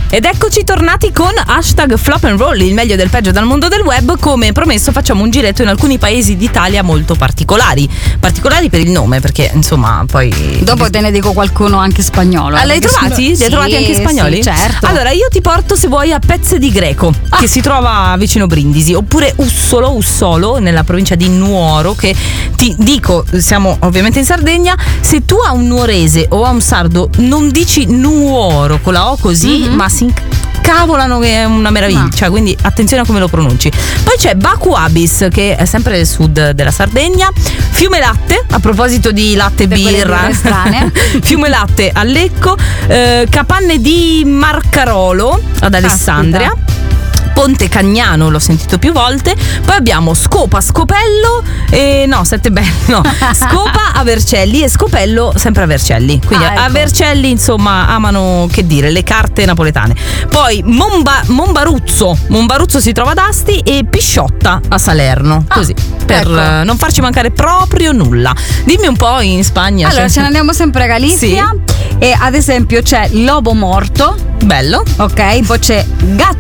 Ed eccoci tornati con hashtag Flop and Roll, il meglio del peggio dal mondo del web. Come promesso facciamo un giretto in alcuni paesi d'Italia molto particolari per il nome, perché insomma poi dopo te ne dico qualcuno anche spagnolo. Li hai trovati? Li hai trovati anche spagnoli? Sì, certo. Allora io ti porto, se vuoi, a Pezze di Greco, che si trova vicino Brindisi, oppure Ussolo nella provincia di Nuoro, che ti dico, siamo ovviamente in Sardegna. Se tu a un nuorese o a un sardo non dici Nuoro con la O così, ma si incavolano, che è una meraviglia, cioè, quindi attenzione a come lo pronunci. Poi c'è Baku Abis, che è sempre nel sud della Sardegna. Fiume Latte, a proposito di latte e birra, Fiume Latte a Lecco. Capanne di Marcarolo ad Alessandria. Ponte Cagnano, l'ho sentito più volte. Poi abbiamo Scopa, Scopello e Scopa a Vercelli e Scopello sempre a Vercelli. Quindi ecco. A Vercelli insomma amano, che dire, le carte napoletane. Poi Monbaruzzo si trova ad Asti e Pisciotta a Salerno, così per non farci mancare proprio nulla. Dimmi un po' in Spagna. Allora ce ne andiamo sempre a Galizia, e ad esempio c'è Lobo Morto, bello, ok, poi c'è Gatto